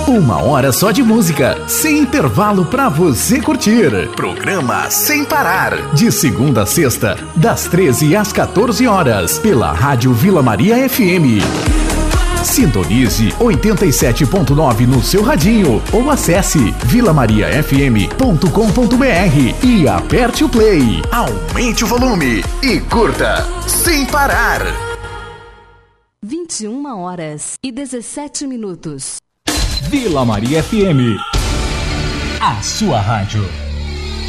1 hora só de música, sem intervalo pra você curtir. Programa Sem Parar, de segunda a sexta, das 13 às 14 horas, pela Rádio Vila Maria FM. Sintonize 87.9 no seu radinho ou acesse vilamariafm.com.br e aperte o play, aumente o volume e curta Sem Parar. 21h17. Vila Maria FM, a sua rádio.